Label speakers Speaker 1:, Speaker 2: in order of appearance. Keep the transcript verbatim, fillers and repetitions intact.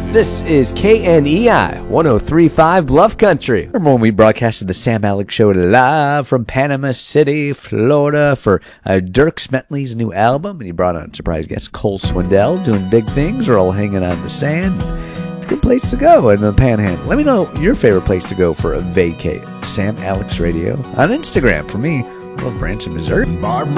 Speaker 1: This is K N E I one oh three point five Bluff Country.
Speaker 2: Remember when we broadcasted the Sam Alex Show live from Panama City, Florida for uh, Dirk Smetley's new album, and he brought on surprise guest Cole Swindell doing big things. We're all hanging out in the sand. It's a good place to go in the Panhandle. Let me know your favorite place to go for a vacate. Sam Alex Radio on Instagram. For me, I love Branson, Missouri.
Speaker 3: Barb